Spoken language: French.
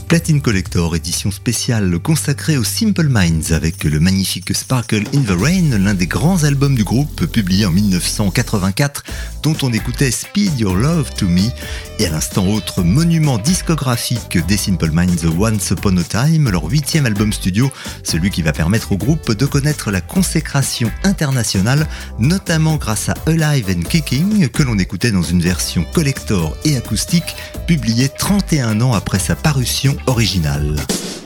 Platine Collector, édition spéciale consacrée aux Simple Minds avec le magnifique Sparkle in the Rain, l'un des grands albums du groupe publié en 1984 dont on écoutait Speed Your Love to Me et à l'instant autre monument discographique des Simple Minds, Once Upon a Time, leur 8e album studio, celui qui va permettre au groupe de connaître la consécration internationale, notamment grâce à Alive and Kicking que l'on écoutait dans une version collector et acoustique publiée 31 ans après sa parution originale.